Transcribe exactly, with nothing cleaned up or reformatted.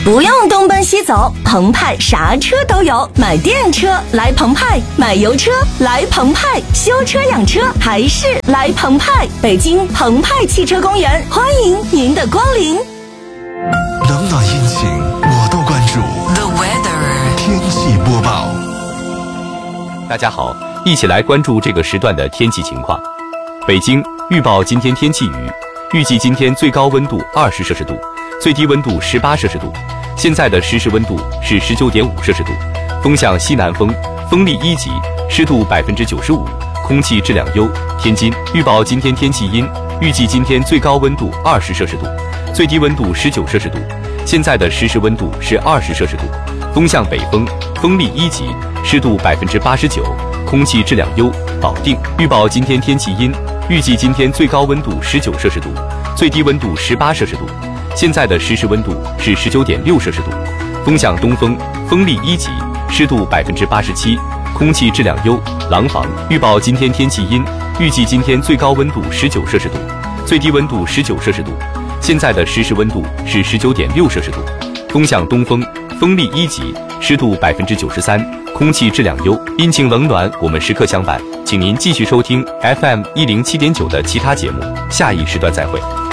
不用东奔西走，澎湃啥车都有。买电车来澎湃，买油车来澎湃，修车养车还是来澎湃。北京澎湃汽车公园，欢迎您的光临。 冷暖阴晴我都关注。 The weather 天气播报。 大家好，一起来关注这个时段的天气情况。北京预报今天天气雨，预计今天最高温度二十摄氏度，最低温度十八摄氏度。现在的实时温度是十九点五摄氏度，风向西南风，风力一级，湿度百分之九十五，空气质量优。天津预报今天天气阴，预计今天最高温度二十摄氏度，最低温度十九摄氏度。现在的实时温度是二十摄氏度，风向北风，风力一级，湿度百分之八十九，空气质量优。保定预报今天天气阴，预计今天最高温度十九摄氏度，最低温度十八摄氏度。现在的实时温度是十九点六摄氏度，风向东风，风力一级，湿度百分之八十七，空气质量优。廊坊预报今天天气阴，预计今天最高温度十九摄氏度，最低温度十九摄氏度。现在的实时温度是十九点六摄氏度，风向东风，风力一级，湿度百分之九十三，空气质量优。阴晴冷暖，我们时刻相伴，请您继续收听 F M 一零七点九的其他节目，下一时段再会。